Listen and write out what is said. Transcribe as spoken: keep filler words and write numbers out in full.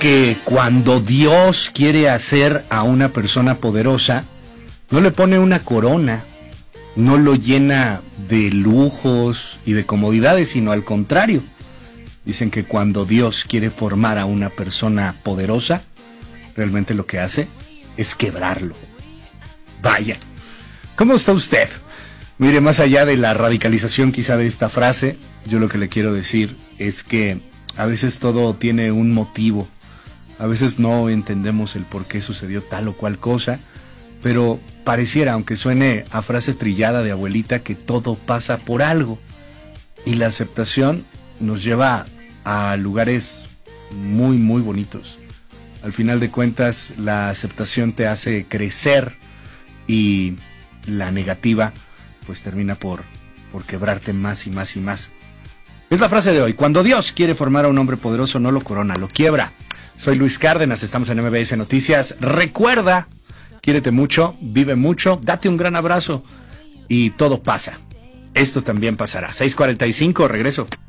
que cuando Dios quiere hacer a una persona poderosa, no le pone una corona, no lo llena de lujos y de comodidades, sino al contrario. Dicen que cuando Dios quiere formar a una persona poderosa, realmente lo que hace es quebrarlo. Vaya, ¿cómo está usted? Mire, más allá de la radicalización quizá de esta frase, yo lo que le quiero decir es que a veces todo tiene un motivo. A veces no entendemos el por qué sucedió tal o cual cosa, pero pareciera, aunque suene a frase trillada de abuelita, que todo pasa por algo. Y la aceptación nos lleva a lugares muy, muy bonitos. Al final de cuentas, la aceptación te hace crecer y la negativa pues termina por, por quebrarte más y más y más. Es la frase de hoy: cuando Dios quiere formar a un hombre poderoso, no lo corona, lo quiebra. Soy Luis Cárdenas, estamos en M B S Noticias. Recuerda, quiérete mucho, vive mucho, date un gran abrazo y todo pasa. Esto también pasará. seis cuarenta y cinco, regreso.